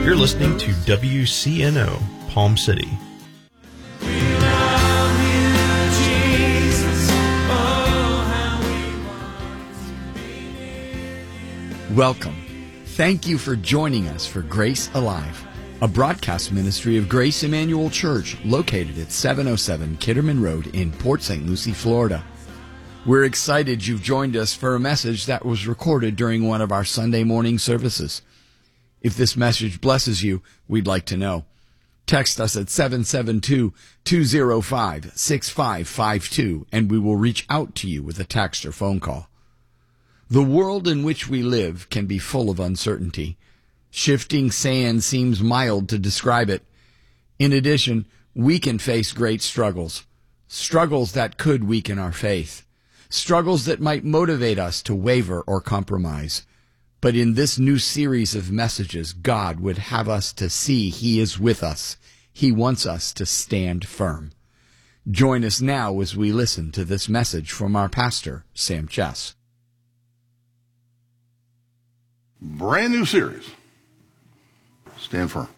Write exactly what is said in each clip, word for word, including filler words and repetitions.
You're listening to W C N O, Palm City. Welcome. Thank you for joining us for Grace Alive, a broadcast ministry of Grace Emmanuel Church located at seven oh seven Kitterman Road in Port Saint Lucie, Florida. We're excited you've joined us for a message that was recorded during one of our Sunday morning services. If this message blesses you, we'd like to know. Text us at seven seven two, two oh five, six five five two and we will reach out to you with a text or phone call. The world in which we live can be full of uncertainty. Shifting sand seems mild to describe it. In addition, we can face great struggles, struggles that could weaken our faith, struggles that might motivate us to waver or compromise. But in this new series of messages, God would have us to see He is with us. He wants us to stand firm. Join us now as we listen to this message from our pastor, Sam Chess. Brand new series. Stand firm.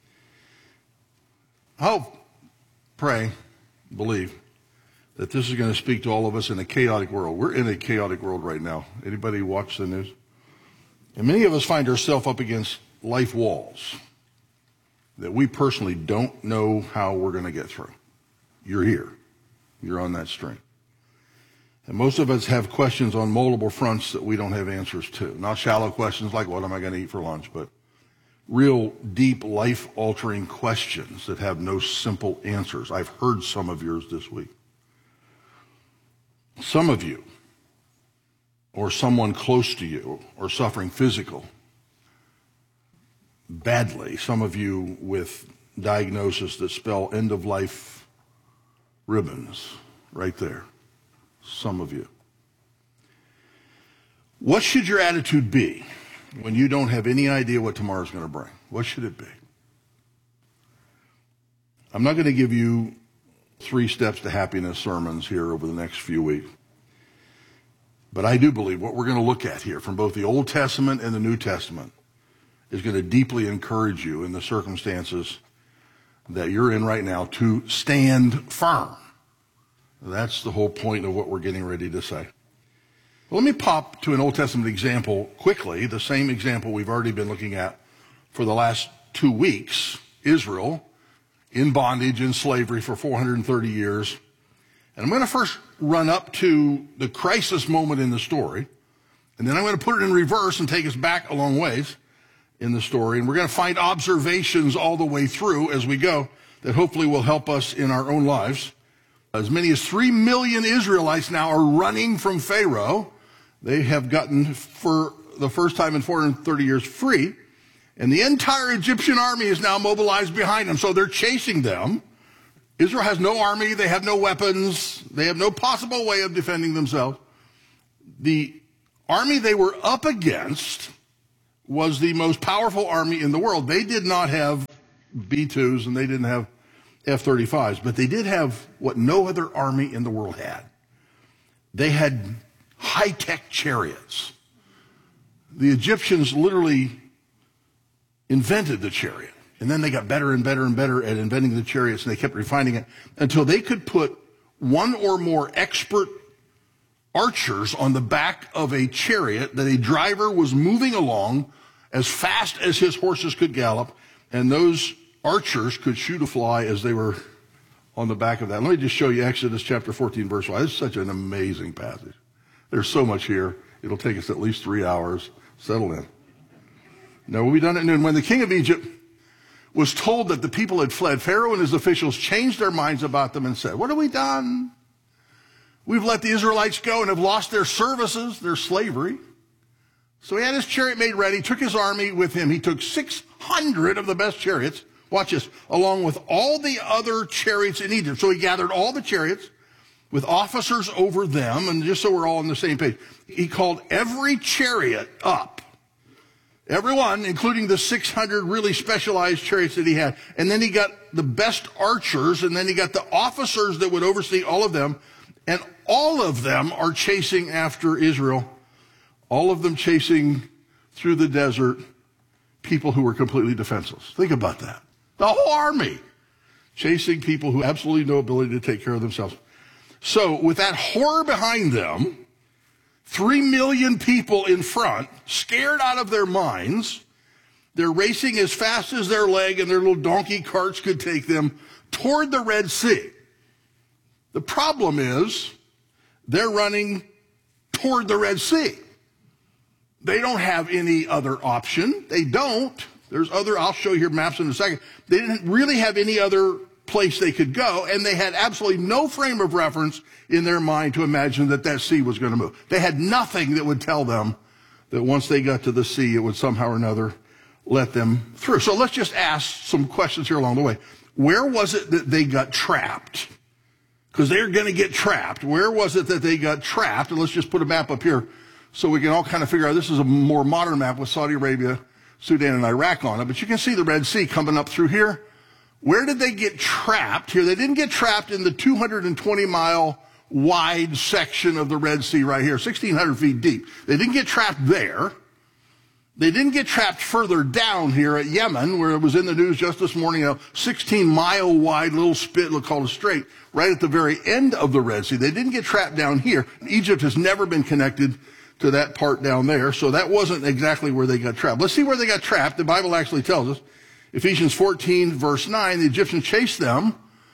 I hope, pray, believe that this is going to speak to all of us in a chaotic world. We're in a chaotic world right now. Anybody watch the news? And many of us find ourselves up against life walls that we personally don't know how we're going to get through. You're here. You're on that string. And most of us have questions on multiple fronts that we don't have answers to. Not shallow questions like, what am I going to eat for lunch? But real, deep, life-altering questions that have no simple answers. I've heard some of yours this week. Some of you, or someone close to you, are suffering physical, badly. Some of you with diagnoses that spell end-of-life ribbons right there. Some of you. What should your attitude be when you don't have any idea what tomorrow's going to bring? What should it be? I'm not going to give you three steps to happiness sermons here over the next few weeks. But I do believe what we're going to look at here from both the Old Testament and the New Testament is going to deeply encourage you in the circumstances that you're in right now to stand firm. That's the whole point of what we're getting ready to say. Well, let me pop to an Old Testament example quickly, the same example we've already been looking at for the last two weeks. Israel in bondage, in slavery for four hundred thirty years. And I'm going to first run up to the crisis moment in the story, and then I'm going to put it in reverse and take us back a long ways in the story. And we're going to find observations all the way through as we go that hopefully will help us in our own lives. As many as three million Israelites now are running from Pharaoh. They have gotten, for the first time in four hundred thirty years, free. And the entire Egyptian army is now mobilized behind them. So they're chasing them. Israel has no army. They have no weapons. They have no possible way of defending themselves. The army they were up against was the most powerful army in the world. They did not have B twos and they didn't have F thirty-fives, but they did have what no other army in the world had. They had high-tech chariots. The Egyptians literally invented the chariot, and then they got better and better and better at inventing the chariots, and they kept refining it until they could put one or more expert archers on the back of a chariot that a driver was moving along as fast as his horses could gallop, and those archers could shoot a fly as they were on the back of that. Let me just show you Exodus chapter fourteen, verse one. This is such an amazing passage. There's so much here. It'll take us at least three hours. Settle in. Now, we'll be done at noon. When the king of Egypt was told that the people had fled, Pharaoh and his officials changed their minds about them and said, "What have we done? We've let the Israelites go and have lost their services, their slavery." So he had his chariot made ready, took his army with him. He took six hundred of the best chariots, watch this, along with all the other chariots in Egypt. So he gathered all the chariots with officers over them, and just so we're all on the same page, he called every chariot up. Everyone, including the six hundred really specialized chariots that he had. And then he got the best archers, and then he got the officers that would oversee all of them. And all of them are chasing after Israel. All of them chasing through the desert, people who were completely defenseless. Think about that. The whole army chasing people who absolutely no ability to take care of themselves. So with that horror behind them, three million people in front, scared out of their minds, they're racing as fast as their leg and their little donkey carts could take them toward the Red Sea. The problem is they're running toward the Red Sea. They don't have any other option. They don't. There's other, I'll show you here maps in a second. They didn't really have any other place they could go, and they had absolutely no frame of reference in their mind to imagine that that sea was going to move. They had nothing that would tell them that once they got to the sea, it would somehow or another let them through. So let's just ask some questions here along the way. Where was it that they got trapped? Because they're going to get trapped. Where was it that they got trapped? And let's just put a map up here so we can all kind of figure out. This is a more modern map with Saudi Arabia, Sudan, and Iraq on it. But you can see the Red Sea coming up through here. Where did they get trapped here? They didn't get trapped in the two hundred twenty mile wide section of the Red Sea right here, sixteen hundred feet deep. They didn't get trapped there. They didn't get trapped further down here at Yemen, where it was in the news just this morning, a sixteen mile wide little spit called a strait, right at the very end of the Red Sea. They didn't get trapped down here. Egypt has never been connected to that part down there, so that wasn't exactly where they got trapped. Let's see where they got trapped. The Bible actually tells us. Ephesians fourteen, verse nine, the Egyptians chased them.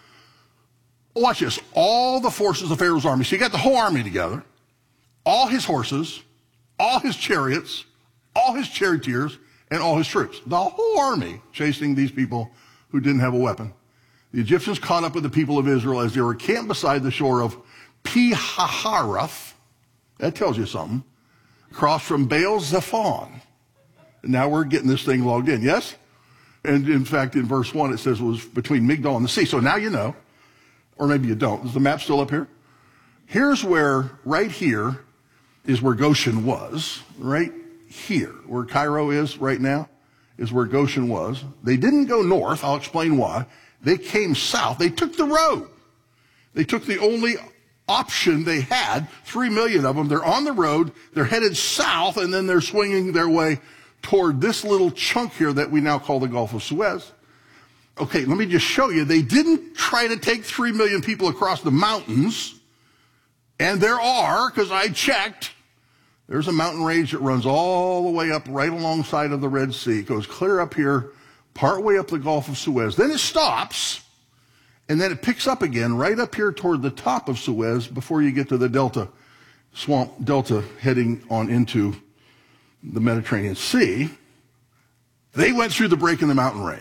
Watch this. All the forces of Pharaoh's army. So you got the whole army together, all his horses, all his chariots, all his charioteers, and all his troops. The whole army chasing these people who didn't have a weapon. The Egyptians caught up with the people of Israel as they were camped beside the shore of Pi-hahiroth. That tells you something. Across from Baal Zephon. And now we're getting this thing logged in, yes? And in fact, in verse one, it says it was between Migdol and the sea. So now you know. Or maybe you don't. Is the map still up here? Here's where, right here, is where Goshen was. Right here, where Cairo is right now, is where Goshen was. They didn't go north. I'll explain why. They came south. They took the road. They took the only option they had, three million of them. They're on the road. They're headed south, and then they're swinging their way toward this little chunk here that we now call the Gulf of Suez. Okay, let me just show you. They didn't try to take three million people across the mountains. And there are, because I checked, there's a mountain range that runs all the way up right alongside of the Red Sea. It goes clear up here, partway up the Gulf of Suez. Then it stops, and then it picks up again right up here toward the top of Suez before you get to the Delta, swamp Delta heading on into the Mediterranean Sea. They went through the break in the mountain range.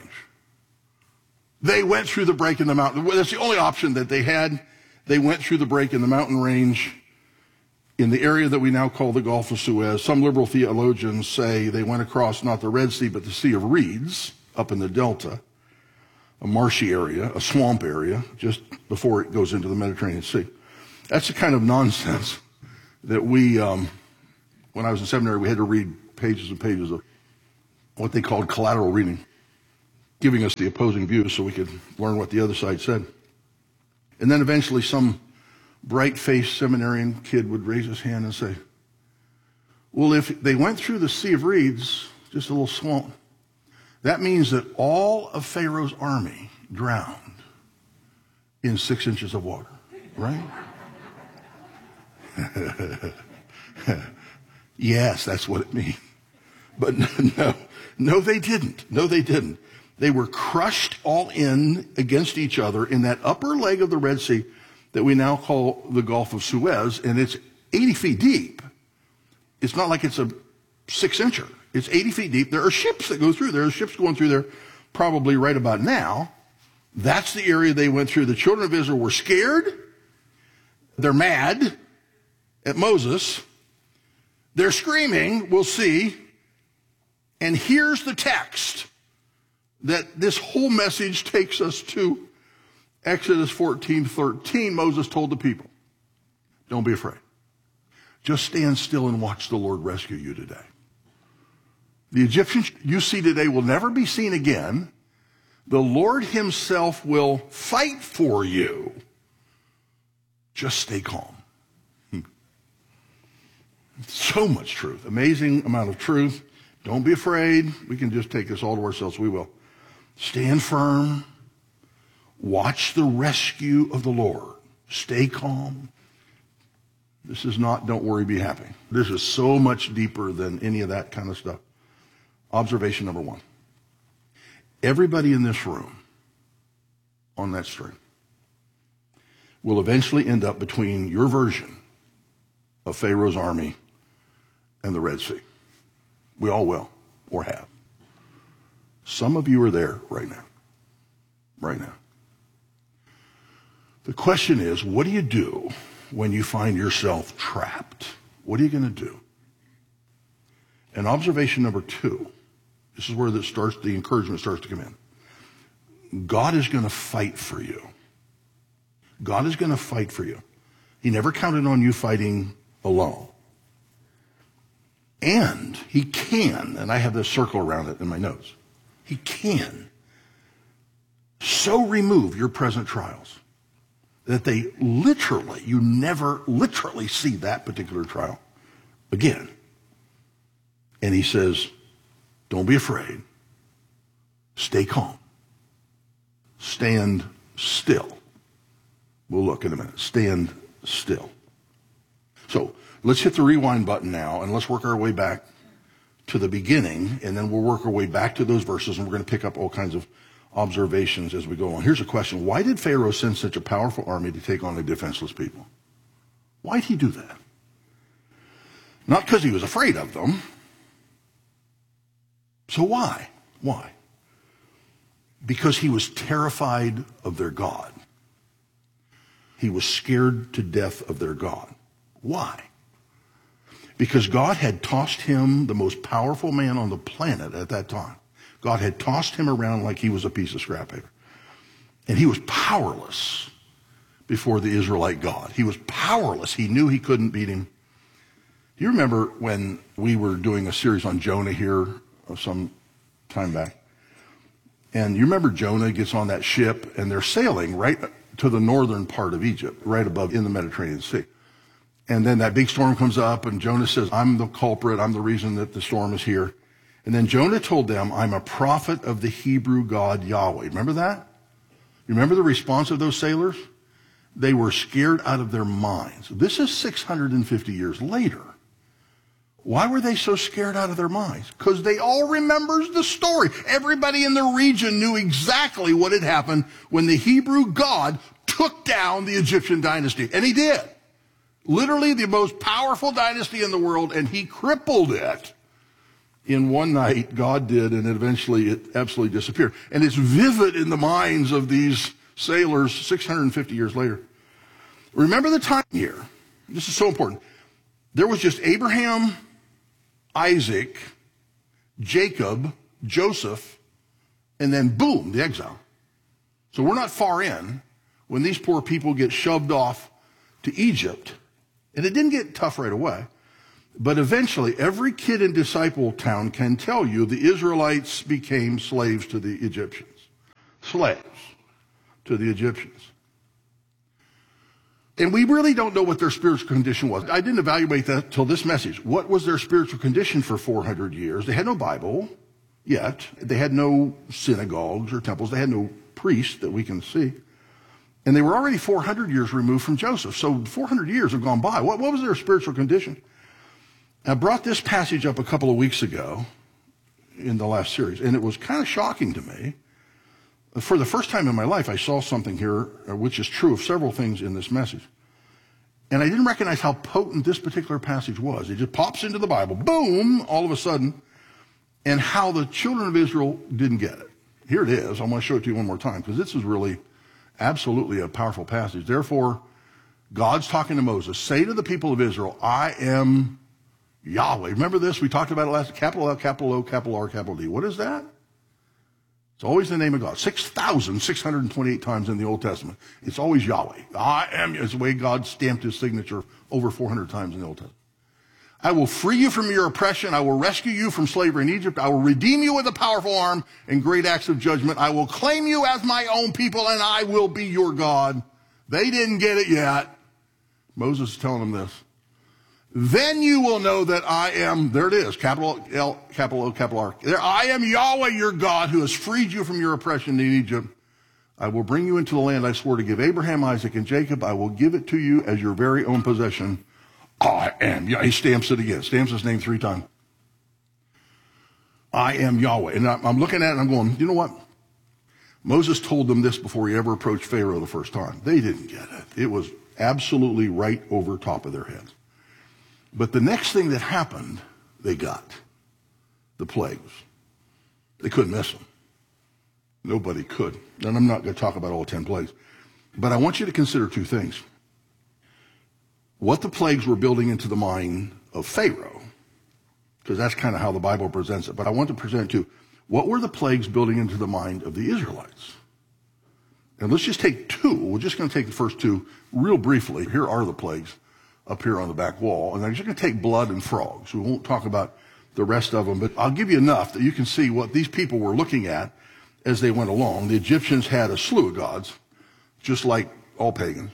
They went through the break in the mountain. That's the only option that they had. They went through the break in the mountain range in the area that we now call the Gulf of Suez. Some liberal theologians say they went across not the Red Sea, but the Sea of Reeds up in the Delta, a marshy area, a swamp area, just before it goes into the Mediterranean Sea. That's the kind of nonsense that we, um, when I was in seminary, we had to read pages and pages of what they called collateral reading, giving us the opposing views so we could learn what the other side said. And then eventually some bright-faced seminarian kid would raise his hand and say, well, if they went through the Sea of Reeds, just a little swamp, that means that all of Pharaoh's army drowned in six inches of water, right? Yes, that's what it means. But no, no, they didn't. No, they didn't. They were crushed all in against each other in that upper leg of the Red Sea that we now call the Gulf of Suez, and it's eighty feet deep. It's not like it's a six-incher. It's eighty feet deep. There are ships that go through there. There are ships going through there probably right about now. That's the area they went through. The children of Israel were scared. They're mad at Moses. They're screaming, we'll see. And here's the text that this whole message takes us to. Exodus fourteen thirteen, Moses told the people, don't be afraid. Just stand still and watch the Lord rescue you today. The Egyptians you see today will never be seen again. The Lord himself will fight for you. Just stay calm. So much truth, amazing amount of truth. Don't be afraid. We can just take this all to ourselves. We will. Stand firm. Watch the rescue of the Lord. Stay calm. This is not don't worry, be happy. This is so much deeper than any of that kind of stuff. Observation number one. Everybody in this room on that string will eventually end up between your version of Pharaoh's army and the Red Sea. We all will, or have. Some of you are there right now. Right now. The question is, what do you do when you find yourself trapped? What are you going to do? And observation number two, this is where the, starts, the encouragement starts to come in. God is going to fight for you. God is going to fight for you. He never counted on you fighting alone. And he can, and I have this circle around it in my notes, he can so remove your present trials that they literally, you never literally see that particular trial again. And he says, don't be afraid. Stay calm. Stand still. We'll look in a minute. Stand still. So let's hit the rewind button now, and let's work our way back to the beginning, and then we'll work our way back to those verses, and we're going to pick up all kinds of observations as we go on. Here's a question. Why did Pharaoh send such a powerful army to take on a defenseless people? Why did he do that? Not because he was afraid of them. So why? Why? Because he was terrified of their God. He was scared to death of their God. Why? Because God had tossed him, the most powerful man on the planet at that time. God had tossed him around like he was a piece of scrap paper. And he was powerless before the Israelite God. He was powerless. He knew he couldn't beat him. Do you remember when we were doing a series on Jonah here some time back? And you remember Jonah gets on that ship and they're sailing right to the northern part of Egypt, right above in the Mediterranean Sea. And then that big storm comes up and Jonah says, I'm the culprit. I'm the reason that the storm is here. And then Jonah told them, I'm a prophet of the Hebrew God Yahweh. Remember that? You remember the response of those sailors? They were scared out of their minds. This is six hundred fifty years later. Why were they so scared out of their minds? Because they all remembers the story. Everybody in the region knew exactly what had happened when the Hebrew God took down the Egyptian dynasty. And he did. Literally the most powerful dynasty in the world, and he crippled it. In one night, God did, and eventually it absolutely disappeared. And it's vivid in the minds of these sailors six hundred fifty years later. Remember the time here. This is so important. There was just Abraham, Isaac, Jacob, Joseph, and then boom, the exile. So we're not far in when these poor people get shoved off to Egypt. And it didn't get tough right away. But eventually, every kid in Disciple Town can tell you the Israelites became slaves to the Egyptians. Slaves to the Egyptians. And we really don't know what their spiritual condition was. I didn't evaluate that till this message. What was their spiritual condition for four hundred years? They had no Bible yet. They had no synagogues or temples. They had no priests that we can see. And they were already four hundred years removed from Joseph. So four hundred years have gone by. What, what was their spiritual condition? I brought this passage up a couple of weeks ago in the last series, and it was kind of shocking to me. For the first time in my life, I saw something here, which is true of several things in this message. And I didn't recognize how potent this particular passage was. It just pops into the Bible, boom, all of a sudden, and how the children of Israel didn't get it. Here it is. I want to show it to you one more time, because this is really absolutely a powerful passage. Therefore, God's talking to Moses. Say to the people of Israel, I am Yahweh. Remember this? We talked about it last. Capital L, capital O, capital R, capital D. What is that? It's always the name of God. six thousand six hundred twenty-eight times in the Old Testament. It's always Yahweh. I am is the way God stamped his signature over four hundred times in the Old Testament. I will free you from your oppression. I will rescue you from slavery in Egypt. I will redeem you with a powerful arm and great acts of judgment. I will claim you as my own people, and I will be your God. They didn't get it yet. Moses is telling them this. Then you will know that I am, there it is, capital L, capital O, capital R. There, I am Yahweh your God who has freed you from your oppression in Egypt. I will bring you into the land I swore to give Abraham, Isaac, and Jacob. I will give it to you as your very own possession. I am. Yeah, he stamps it again. Stamps his name three times. I am Yahweh. And I'm looking at it and I'm going, you know what? Moses told them this before he ever approached Pharaoh the first time. They didn't get it. It was absolutely right over top of their heads. But the next thing that happened, they got. The plagues. They couldn't miss them. Nobody could. And I'm not going to talk about all ten plagues. But I want you to consider two things. What the plagues were building into the mind of Pharaoh, because that's kind of how the Bible presents it. But I want to present to what were the plagues building into the mind of the Israelites? And let's just take two. We're just going to take the first two real briefly. Here are the plagues up here on the back wall. And I'm just going to take blood and frogs. We won't talk about the rest of them, but I'll give you enough that you can see what these people were looking at as they went along. The Egyptians had a slew of gods, just like all pagans.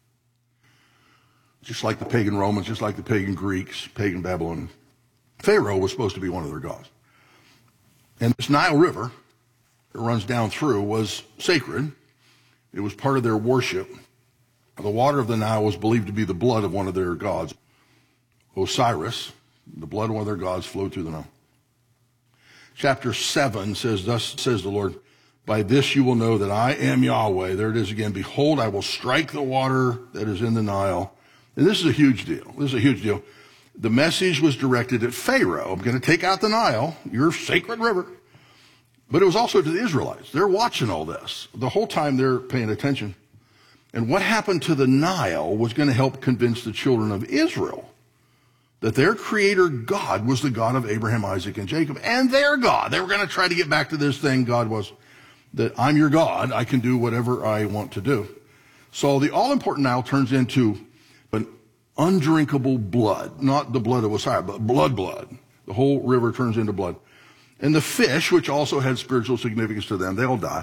Just like the pagan Romans, just like the pagan Greeks, pagan Babylonians. Pharaoh was supposed to be one of their gods. And this Nile River that runs down through was sacred. It was part of their worship. The water of the Nile was believed to be the blood of one of their gods, Osiris. The blood of one of their gods flowed through the Nile. Chapter seven says, thus says the Lord, by this you will know that I am Yahweh. There it is again. Behold, I will strike the water that is in the Nile. And this is a huge deal. This is a huge deal. The message was directed at Pharaoh. I'm going to take out the Nile, your sacred river. But it was also to the Israelites. They're watching all this. The whole time they're paying attention. And what happened to the Nile was going to help convince the children of Israel that their creator God was the God of Abraham, Isaac, and Jacob, and their God. They were going to try to get back to this thing God was, that I'm your God, I can do whatever I want to do. So the all-important Nile turns into an undrinkable blood, not the blood of Osiris, but blood blood. The whole river turns into blood. And the fish, which also had spiritual significance to them, they all die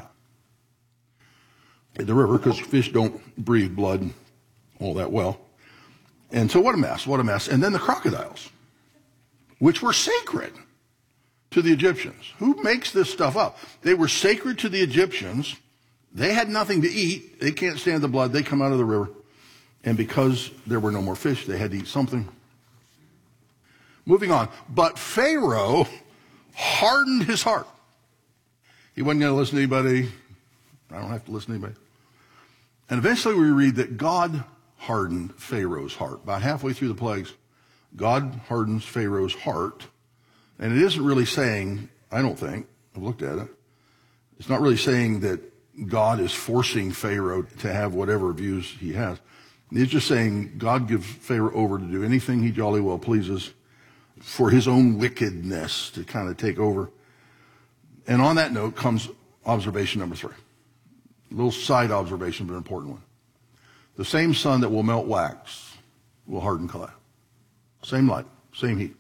in the river because fish don't breathe blood all that well. And so what a mess, what a mess. And then the crocodiles, which were sacred to the Egyptians. Who makes this stuff up? They were sacred to the Egyptians. They had nothing to eat. They can't stand the blood. They come out of the river. And because there were no more fish, they had to eat something. Moving on. But Pharaoh hardened his heart. He wasn't going to listen to anybody. I don't have to listen to anybody. And eventually we read that God hardened Pharaoh's heart. About halfway through the plagues, God hardens Pharaoh's heart. And it isn't really saying, I don't think, I've looked at it, it's not really saying that God is forcing Pharaoh to have whatever views he has. It's just saying God gives Pharaoh over to do anything he jolly well pleases for his own wickedness to kind of take over. And on that note comes observation number three. A little side observation, but an important one. The same sun that will melt wax will harden clay. Same light, same heat.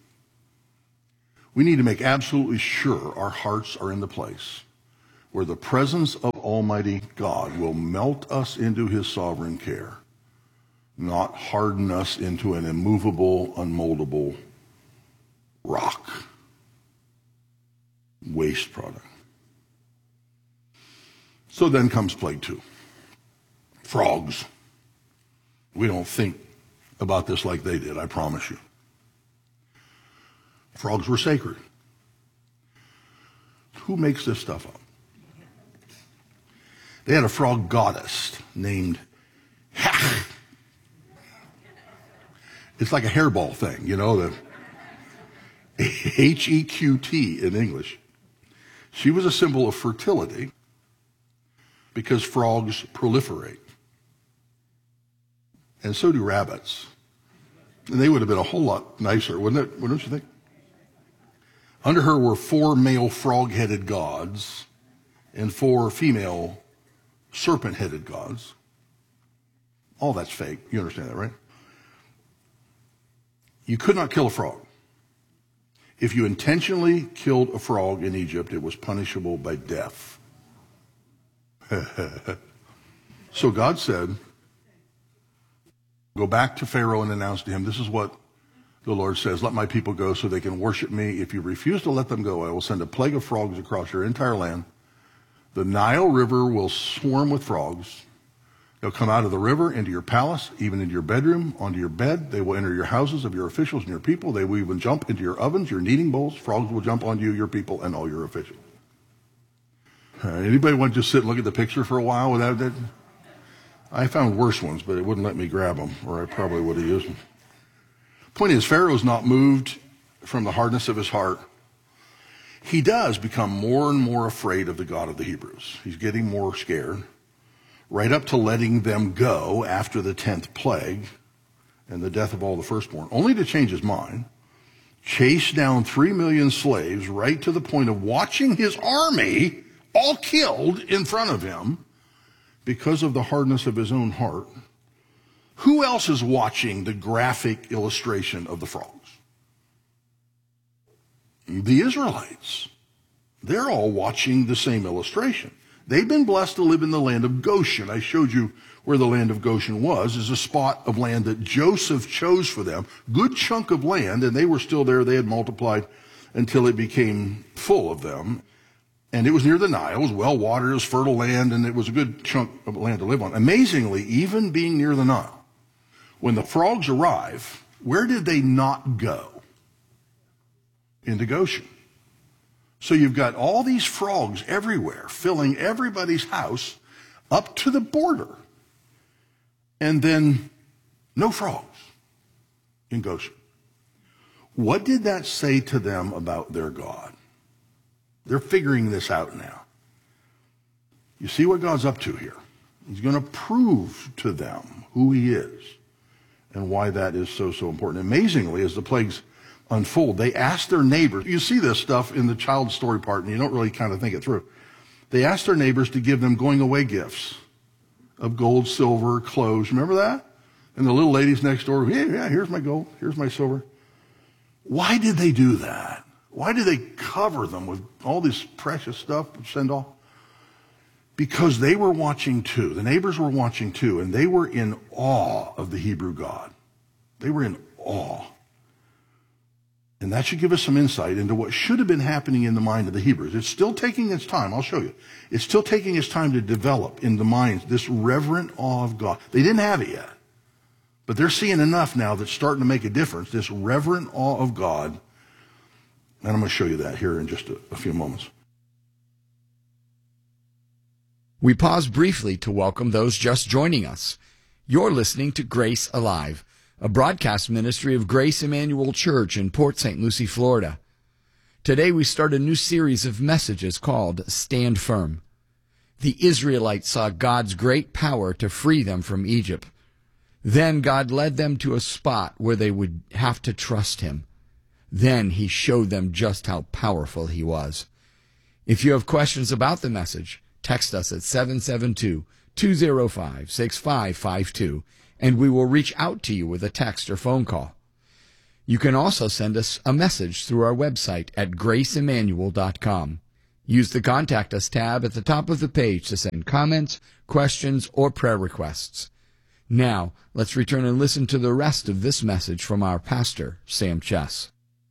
We need to make absolutely sure our hearts are in the place where the presence of Almighty God will melt us into his sovereign care, not harden us into an immovable, unmoldable rock, waste product. So then comes plague two. Frogs. We don't think about this like they did, I promise you. Frogs were sacred. Who makes this stuff up? They had a frog goddess named Hek. It's like a hairball thing, you know, the H E Q T in English. She was a symbol of fertility because frogs proliferate. And so do rabbits. And they would have been a whole lot nicer, wouldn't it? Wouldn't you think? Under her were four male frog-headed gods and four female serpent-headed gods. All that's fake. You understand that, right? You could not kill a frog. If you intentionally killed a frog in Egypt, it was punishable by death. So God said, go back to Pharaoh and announce to him, this is what The Lord says, let my people go so they can worship me. If you refuse to let them go, I will send a plague of frogs across your entire land. The Nile River will swarm with frogs. They'll come out of the river into your palace, even into your bedroom, onto your bed. They will enter your houses of your officials and your people. They will even jump into your ovens, your kneading bowls. Frogs will jump onto you, your people, and all your officials. Uh, anybody want to just sit and look at the picture for a while without that? I found worse ones, but it wouldn't let me grab them, or I probably would have used them. Point is, Pharaoh's not moved from the hardness of his heart. He does become more and more afraid of the God of the Hebrews. He's getting more scared, right up to letting them go after the tenth plague and the death of all the firstborn, only to change his mind, chase down three million slaves right to the point of watching his army all killed in front of him because of the hardness of his own heart. Who else is watching the graphic illustration of the frogs? The Israelites. They're all watching the same illustration. They've been blessed to live in the land of Goshen. I showed you where the land of Goshen was, is a spot of land that Joseph chose for them. Good chunk of land, and they were still there. They had multiplied until it became full of them. And it was near the Nile. It was well-watered, it was fertile land, and it was a good chunk of land to live on. Amazingly, even being near the Nile, when the frogs arrive, where did they not go? Into Goshen. So you've got all these frogs everywhere, filling everybody's house up to the border. And then no frogs in Goshen. What did that say to them about their God? They're figuring this out now. You see what God's up to here. He's going to prove to them who he is and why that is so, so important. Amazingly, as the plagues unfold, they asked their neighbors. You see this stuff in the child story part, and you don't really kind of think it through. They asked their neighbors to give them going away gifts of gold, silver, clothes. Remember that? And the little ladies next door, yeah, yeah, here's my gold, here's my silver. Why did they do that? Why did they cover them with all this precious stuff, send off? Because they were watching too. The neighbors were watching too, and they were in awe of the Hebrew God. They were in awe. And that should give us some insight into what should have been happening in the mind of the Hebrews. It's still taking its time. I'll show you. It's still taking its time to develop in the minds this reverent awe of God. They didn't have it yet, but they're seeing enough now that's starting to make a difference, this reverent awe of God. And I'm going to show you that here in just a, a few moments. We pause briefly to welcome those just joining us. You're listening to Grace Alive, a broadcast ministry of Grace Emmanuel Church in Port Saint Lucie, Florida. Today we start a new series of messages called Stand Firm. The Israelites saw God's great power to free them from Egypt. Then God led them to a spot where they would have to trust him. Then he showed them just how powerful he was. If you have questions about the message, text us at seven seven two, two zero five, six five five two, and we will reach out to you with a text or phone call. You can also send us a message through our website at grace emmanuel dot com. Use the Contact Us tab at the top of the page to send comments, questions, or prayer requests. Now, let's return and listen to the rest of this message from our pastor, Sam Chess.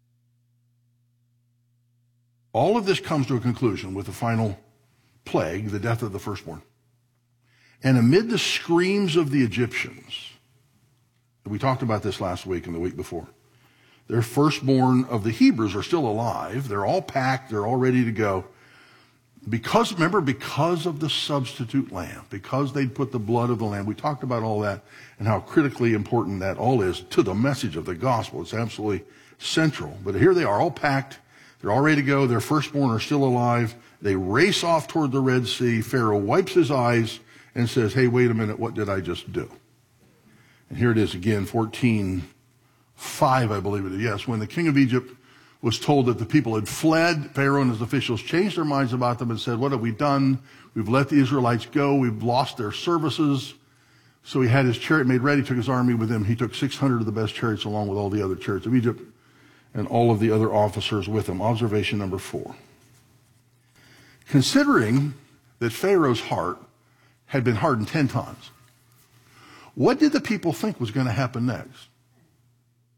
All of this comes to a conclusion with the final plague, the death of the firstborn. And amid the screams of the Egyptians, we talked about this last week and the week before, their firstborn of the Hebrews are still alive. They're all packed. They're all ready to go. Because, remember, because of the substitute lamb, because they'd put the blood of the lamb. We talked about all that and how critically important that all is to the message of the gospel. It's absolutely central. But here they are, all packed. They're all ready to go. Their firstborn are still alive. They race off toward the Red Sea. Pharaoh wipes his eyes and says, hey, wait a minute, what did I just do? And here it is again, fourteen five, I believe it is. Yes, when the king of Egypt was told that the people had fled, Pharaoh and his officials changed their minds about them and said, what have we done? We've let the Israelites go. We've lost their services. So he had his chariot made ready, took his army with him. He took six hundred of the best chariots along with all the other chariots of Egypt and all of the other officers with him. Observation number four. Considering that Pharaoh's heart had been hardened ten times, what did the people think was going to happen next?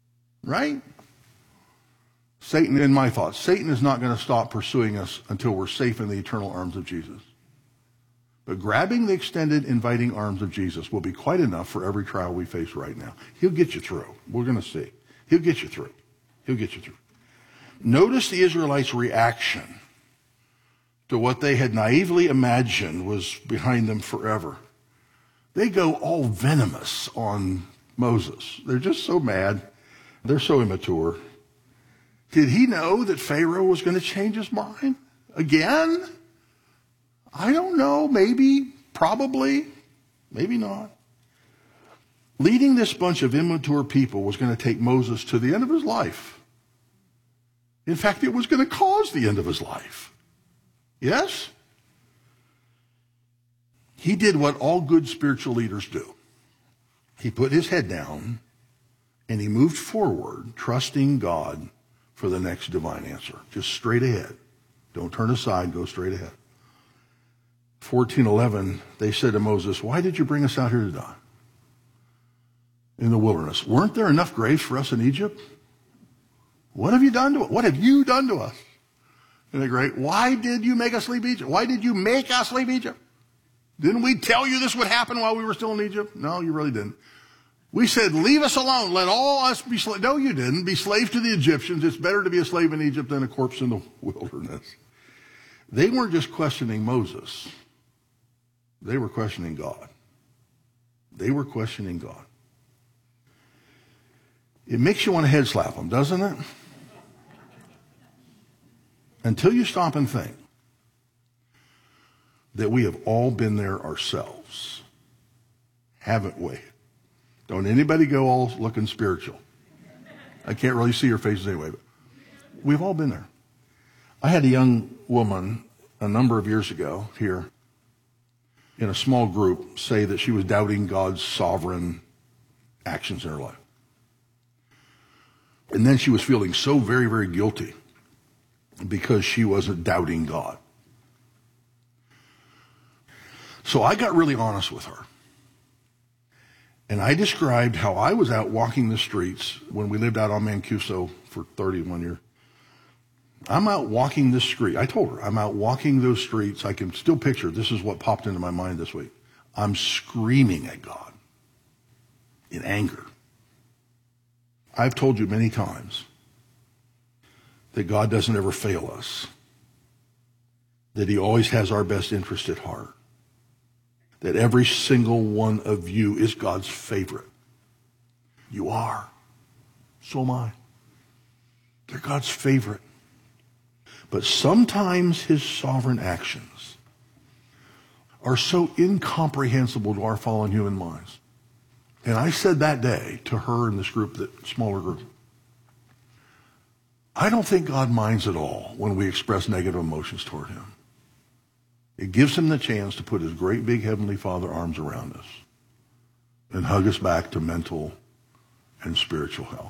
right? Satan, in my thoughts, Satan is not going to stop pursuing us until we're safe in the eternal arms of Jesus. But grabbing the extended, inviting arms of Jesus will be quite enough for every trial we face right now. He'll get you through. We're going to see. He'll get you through. He'll get you through. Notice the Israelites' reaction to what they had naively imagined was behind them forever. They go all venomous on Moses. They're just so mad. They're so immature. Did he know that Pharaoh was going to change his mind again? I don't know. Maybe, probably, maybe not. Leading this bunch of immature people was going to take Moses to the end of his life. In fact, it was going to cause the end of his life. Yes? He did what all good spiritual leaders do. He put his head down and he moved forward, trusting God for the next divine answer. Just straight ahead. Don't turn aside, go straight ahead. fourteen eleven, they said to Moses, why did you bring us out here to die in the wilderness? Weren't there enough graves for us in Egypt? What have you done to us? What have you done to us? Isn't it great? Why did you make us leave Egypt? Why did you make us leave Egypt? Didn't we tell you this would happen while we were still in Egypt? No, you really didn't. We said, leave us alone. Let all us be slaves. No, you didn't. Be slaves to the Egyptians. It's better to be a slave in Egypt than a corpse in the wilderness. They weren't just questioning Moses. They were questioning God. They were questioning God. It makes you want to head slap them, doesn't it? Until you stop and think that we have all been there ourselves, haven't we? Don't anybody go all looking spiritual. I can't really see your faces anyway, but we've all been there. I had a young woman a number of years ago here in a small group say that she was doubting God's sovereign actions in her life. And then she was feeling so very, very guilty because she wasn't doubting God. So I got really honest with her. And I described how I was out walking the streets when we lived out on Mancuso for thirty-one years. I'm out walking this street. I told her, I'm out walking those streets. I can still picture, this is what popped into my mind this week. I'm screaming at God in anger. I've told you many times that God doesn't ever fail us, that he always has our best interest at heart, that every single one of you is God's favorite. You are. So am I. They're God's favorite. But sometimes his sovereign actions are so incomprehensible to our fallen human minds. And I said that day to her in this group, that smaller group, I don't think God minds at all when we express negative emotions toward him. It gives him the chance to put his great big Heavenly Father arms around us and hug us back to mental and spiritual health.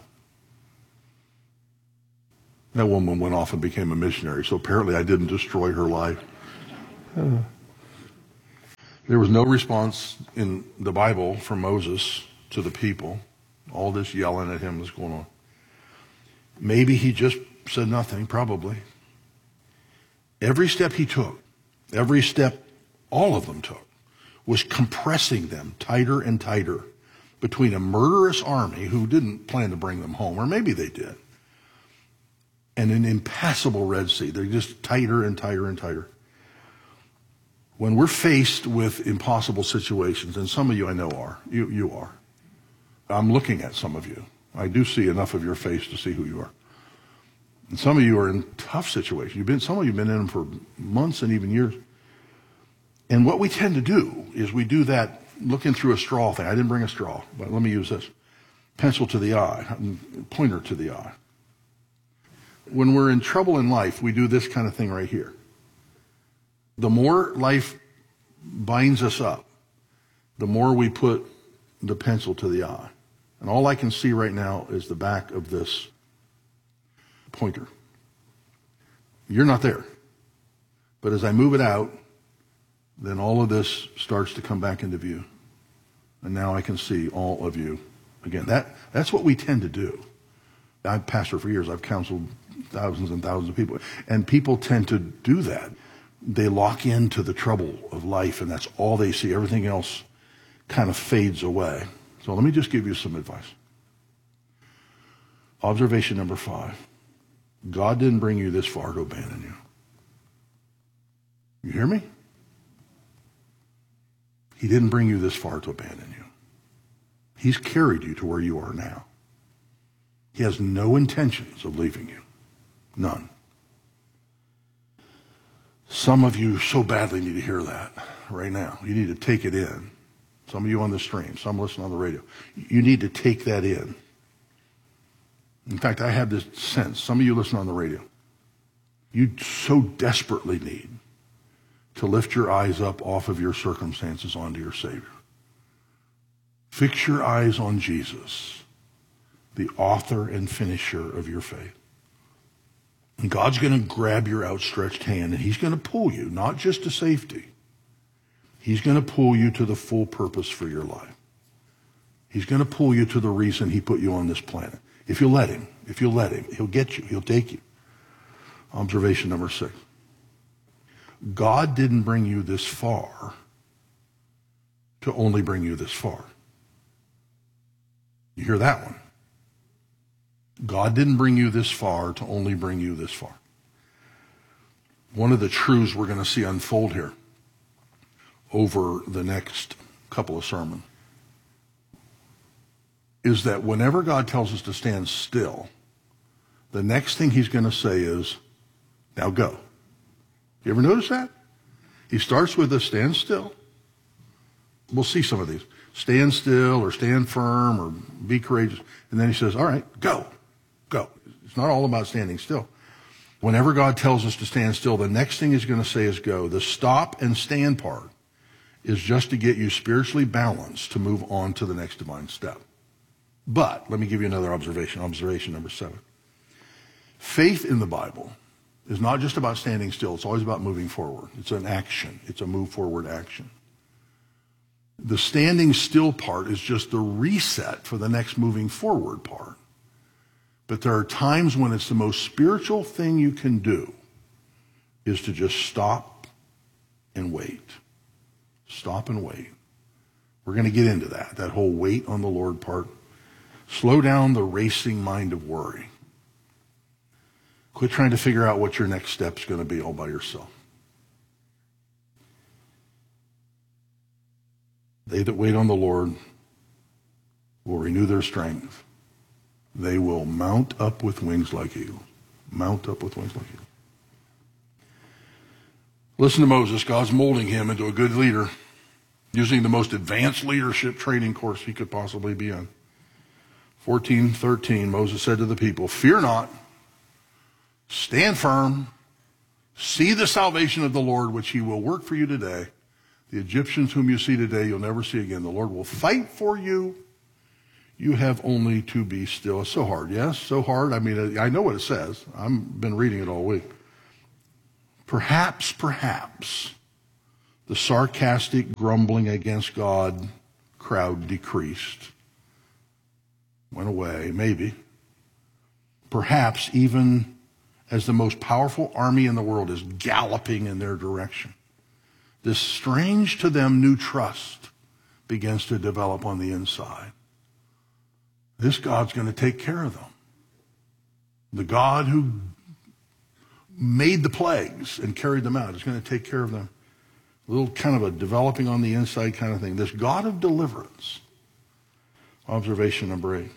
That woman went off and became a missionary, so apparently I didn't destroy her life. Uh. There was no response in the Bible from Moses to the people. All this yelling at him was going on. Maybe he just said nothing, probably. Every step he took, every step all of them took, was compressing them tighter and tighter between a murderous army who didn't plan to bring them home, or maybe they did, and an impassable Red Sea. They're just tighter and tighter and tighter. When we're faced with impossible situations, and some of you I know are, you, you are. I'm looking at some of you. I do see enough of your face to see who you are. And some of you are in tough situations. You've been, some of you have been in them for months and even years. And what we tend to do is we do that looking through a straw thing. I didn't bring a straw, but let me use this. Pencil to the eye, pointer to the eye. When we're in trouble in life, we do this kind of thing right here. The more life binds us up, the more we put the pencil to the eye. And all I can see right now is the back of this pointer. You're not there. But as I move it out, then all of this starts to come back into view. And now I can see all of you again. That, that's what we tend to do I've pastored for years. I've counseled thousands and thousands of people. And people tend to do that. They lock into the trouble of life, and that's all they see. Everything else kind of fades away. So let me just give you some advice. Observation number five. God didn't bring you this far to abandon you. You hear me? He didn't bring you this far to abandon you. He's carried you to where you are now. He has no intentions of leaving you. None. Some of you so badly need to hear that right now. You need to take it in. Some of you on the stream, some listening on the radio. You need to take that in. In fact, I have this sense, some of you listen on the radio, you so desperately need to lift your eyes up off of your circumstances onto your Savior. Fix your eyes on Jesus, the author and finisher of your faith. And God's going to grab your outstretched hand, and he's going to pull you, not just to safety. He's going to pull you to the full purpose for your life. He's going to pull you to the reason he put you on this planet. If you let him, if you let him, he'll get you, he'll take you. Observation number six. God didn't bring you this far to only bring you this far. You hear that one? God didn't bring you this far to only bring you this far. One of the truths we're going to see unfold here over the next couple of sermons is that whenever God tells us to stand still, the next thing he's going to say is, now go. You ever notice that? He starts with a stand still. We'll see some of these. Stand still or stand firm or be courageous. And then he says, all right, go, go. It's not all about standing still. Whenever God tells us to stand still, the next thing he's going to say is go. The stop and stand part is just to get you spiritually balanced to move on to the next divine step. But let me give you another observation, observation number seven. Faith in the Bible is not just about standing still. It's always about moving forward. It's an action. It's a move forward action. The standing still part is just the reset for the next moving forward part. But there are times when it's the most spiritual thing you can do is to just stop and wait. Stop and wait. We're going to get into that, that whole wait on the Lord part. Slow down the racing mind of worry. Quit trying to figure out what your next step's going to be all by yourself. They that wait on the Lord will renew their strength. They will mount up with wings like eagles. Mount up with wings like eagles. Listen to Moses. God's molding him into a good leader, using the most advanced leadership training course he could possibly be in. fourteen thirteen, Moses said to the people, fear not, stand firm, see the salvation of the Lord, which he will work for you today. The Egyptians whom you see today, you'll never see again. The Lord will fight for you. You have only to be still. It's so hard, yes? So hard. I mean, I know what it says. I've been reading it all week. Perhaps, perhaps, the sarcastic grumbling against God crowd decreased. Went away, maybe. Perhaps even as the most powerful army in the world is galloping in their direction, this strange to them new trust begins to develop on the inside. This God's going to take care of them. The God who made the plagues and carried them out is going to take care of them. A little kind of a developing on the inside kind of thing. This God of deliverance. Observation number eight.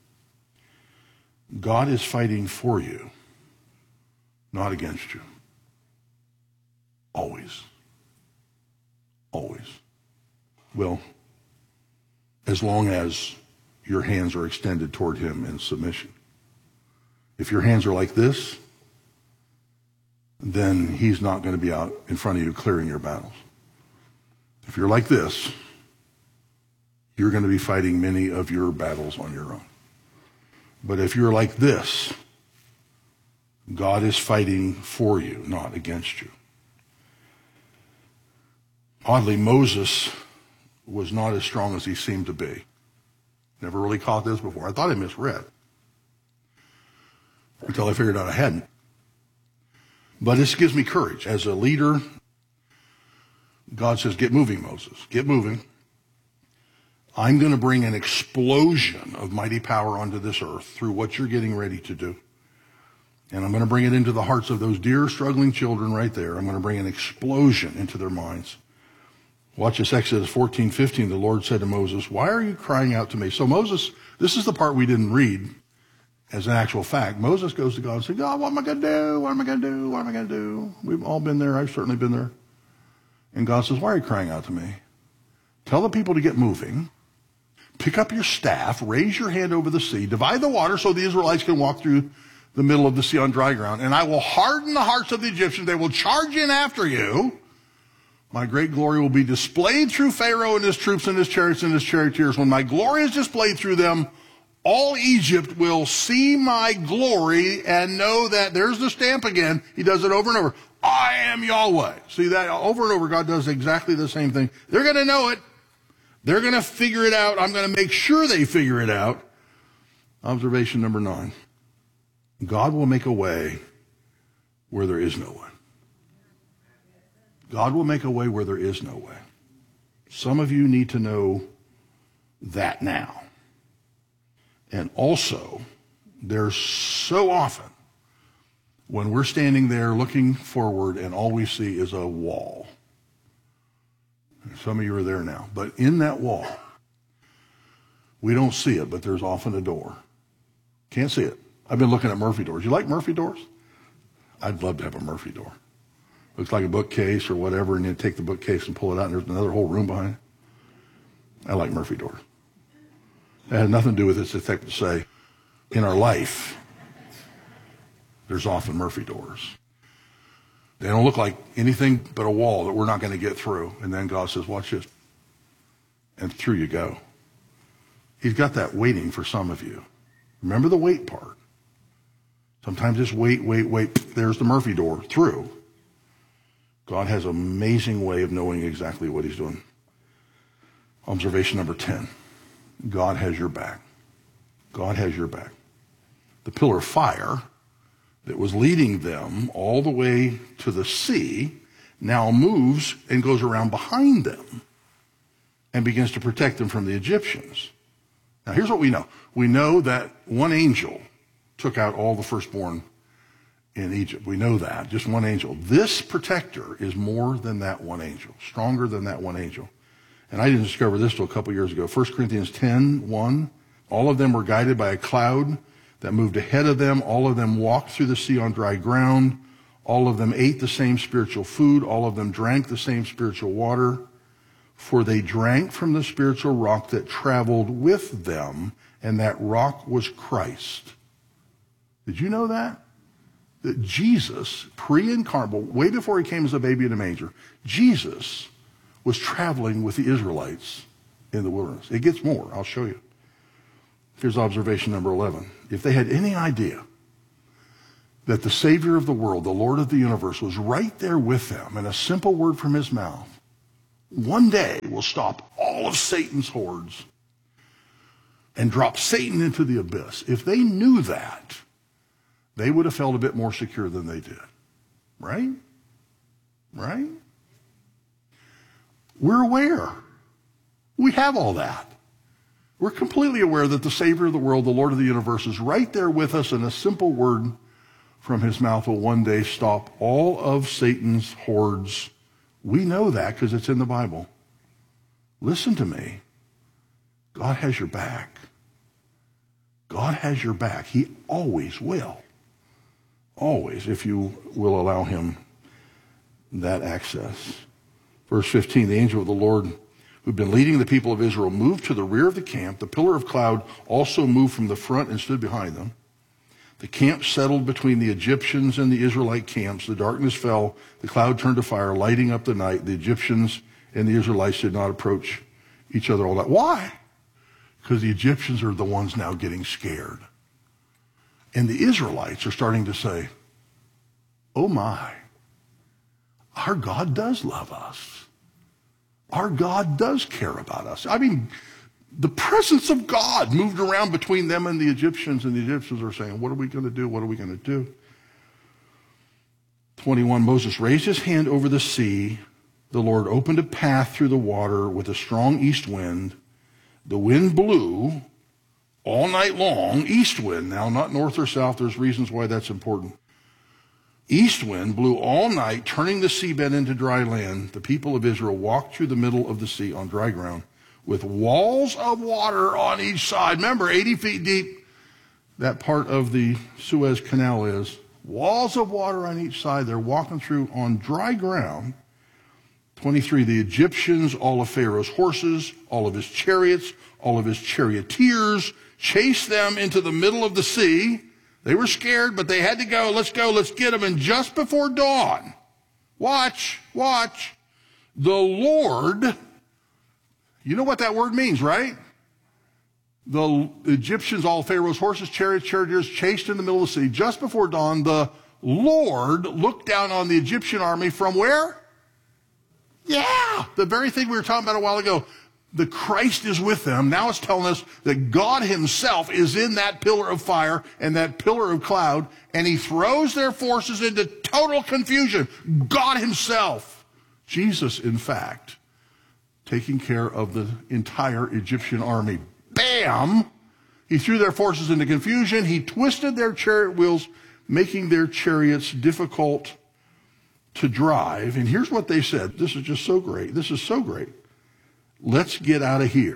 God is fighting for you, not against you. Always. Always. Well, as long as your hands are extended toward him in submission. If your hands are like this, then he's not going to be out in front of you clearing your battles. If you're like this, you're going to be fighting many of your battles on your own. But if you're like this, God is fighting for you, not against you. Oddly, Moses was not as strong as he seemed to be. Never really caught this before. I thought I misread. until I figured out I hadn't. But this gives me courage. As a leader, God says, get moving, Moses. Get moving. I'm going to bring an explosion of mighty power onto this earth through what you're getting ready to do. And I'm going to bring it into the hearts of those dear struggling children right there. I'm going to bring an explosion into their minds. Watch this, Exodus fourteen fifteen. The Lord said to Moses, why are you crying out to me? So Moses, this is the part we didn't read as an actual fact. Moses goes to God and says, God, what am I going to do? What am I going to do? What am I going to do? We've all been there. I've certainly been there. And God says, why are you crying out to me? Tell the people to get moving. Pick up your staff, raise your hand over the sea, divide the water so the Israelites can walk through the middle of the sea on dry ground. And I will harden the hearts of the Egyptians. They will charge in after you. My great glory will be displayed through Pharaoh and his troops and his chariots and his charioteers. When my glory is displayed through them, all Egypt will see my glory and know that, there's the stamp again. He does it over and over. I am Yahweh. See that over and over, God does exactly the same thing. They're going to know it. They're going to figure it out. I'm going to make sure they figure it out. Observation number nine. God will make a way where there is no way. God will make a way where there is no way. Some of you need to know that now. And also, there's so often when we're standing there looking forward and all we see is a wall. Some of you are there now. But in that wall, we don't see it, but there's often a door. Can't see it. I've been looking at Murphy doors. You like Murphy doors? I'd love to have a Murphy door. Looks like a bookcase or whatever, and you take the bookcase and pull it out, and there's another whole room behind it. I like Murphy doors. It has nothing to do with this, except to say, in our life, there's often Murphy doors. They don't look like anything but a wall that we're not going to get through. And then God says, watch this. And through you go. He's got that waiting for some of you. Remember the wait part. Sometimes it's wait, wait, wait. There's the Murphy door through. God has an amazing way of knowing exactly what he's doing. Observation number ten. God has your back. God has your back. The pillar of fire that was leading them all the way to the sea now moves and goes around behind them and begins to protect them from the Egyptians. Now here's what we know. We know that one angel took out all the firstborn in Egypt. We know that, just one angel. This protector is more than that one angel, stronger than that one angel. And I didn't discover this till a couple years ago. First Corinthians ten one, all of them were guided by a cloud that moved ahead of them. All of them walked through the sea on dry ground. All of them ate the same spiritual food. All of them drank the same spiritual water. For they drank from the spiritual rock that traveled with them, and that rock was Christ. Did you know that? That Jesus, pre-incarnate, way before he came as a baby in a manger, Jesus was traveling with the Israelites in the wilderness. It gets more. I'll show you. Here's observation number eleven. If they had any idea that the Savior of the world, the Lord of the universe, was right there with them, and a simple word from his mouth one day will stop all of Satan's hordes and drop Satan into the abyss. If they knew that, they would have felt a bit more secure than they did. Right? Right? We're aware. We have all that. We're completely aware that the Savior of the world, the Lord of the universe, is right there with us, and a simple word from his mouth will one day stop all of Satan's hordes. We know that because it's in the Bible. Listen to me. God has your back. God has your back. He always will. Always, if you will allow him that access. Verse fifteen, the angel of the Lord who'd been leading the people of Israel moved to the rear of the camp. The pillar of cloud also moved from the front and stood behind them. The camp settled between the Egyptians and the Israelite camps. The darkness fell. The cloud turned to fire, lighting up the night. The Egyptians and the Israelites did not approach each other all night. Why? Because the Egyptians are the ones now getting scared. And the Israelites are starting to say, oh my, our God does love us. Our God does care about us. I mean, the presence of God moved around between them and the Egyptians, and the Egyptians are saying, what are we going to do? What are we going to do? twenty-one, Moses raised his hand over the sea. The Lord opened a path through the water with a strong east wind. The wind blew all night long, east wind. Now, not north or south. There's reasons why that's important. East wind blew all night, turning the seabed into dry land. The people of Israel walked through the middle of the sea on dry ground with walls of water on each side. Remember, eighty feet deep, that part of the Suez Canal is. Walls of water on each side. They're walking through on dry ground. twenty-three, the Egyptians, all of Pharaoh's horses, all of his chariots, all of his charioteers, chased them into the middle of the sea. They were scared, but they had to go. Let's go, let's get them. And just before dawn, watch, watch, the Lord, you know what that word means, right? The Egyptians, all Pharaoh's horses, chariots, charioteers, chased in the middle of the sea. Just before dawn, the Lord looked down on the Egyptian army from where? Yeah, the very thing we were talking about a while ago. The Christ is with them. Now it's telling us that God himself is in that pillar of fire and that pillar of cloud, and he throws their forces into total confusion. God himself, Jesus, in fact, taking care of the entire Egyptian army. Bam! He threw their forces into confusion. He twisted their chariot wheels, making their chariots difficult to drive. And here's what they said. This is just so great. This is so great. Let's get out of here,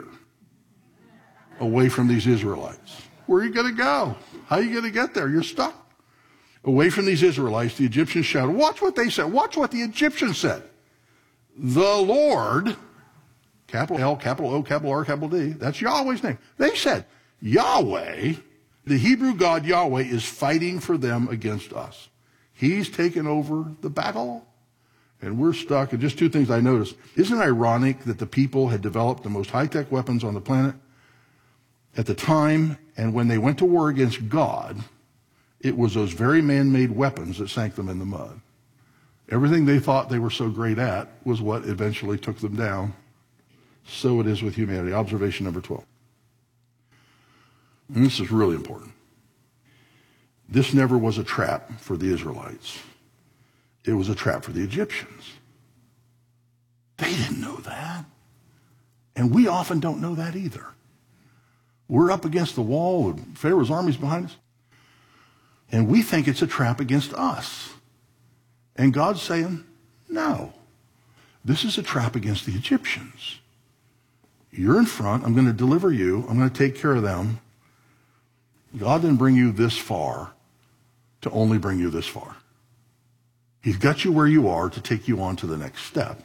away from these Israelites. Where are you going to go? How are you going to get there? You're stuck. Away from these Israelites, the Egyptians shouted. Watch what they said. Watch what the Egyptians said. The Lord, capital L, capital O, capital R, capital D, that's Yahweh's name. They said, Yahweh, the Hebrew God Yahweh, is fighting for them against us. He's taken over the battle, and we're stuck. And just two things I noticed. Isn't it ironic that the people had developed the most high-tech weapons on the planet at the time, and when they went to war against God, it was those very man-made weapons that sank them in the mud. Everything they thought they were so great at was what eventually took them down. So it is with humanity. Observation number twelve. And this is really important. This never was a trap for the Israelites. It was a trap for the Egyptians. They didn't know that. And we often don't know that either. We're up against the wall with Pharaoh's armies behind us, and we think it's a trap against us. And God's saying, no, this is a trap against the Egyptians. You're in front. I'm going to deliver you. I'm going to take care of them. God didn't bring you this far to only bring you this far. He's got you where you are to take you on to the next step.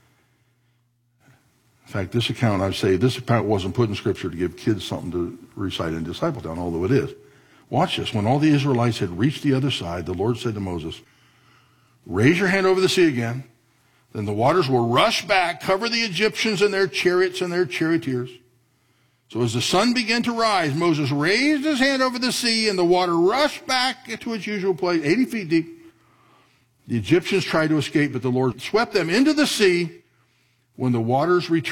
In fact, this account, I'd say, this account wasn't put in Scripture to give kids something to recite in Discipletown, although it is. Watch this. When all the Israelites had reached the other side, the Lord said to Moses, raise your hand over the sea again. Then the waters will rush back, cover the Egyptians and their chariots and their charioteers. So as the sun began to rise, Moses raised his hand over the sea, and the water rushed back into its usual place, eighty feet deep. The Egyptians tried to escape, but the Lord swept them into the sea. When the waters returned,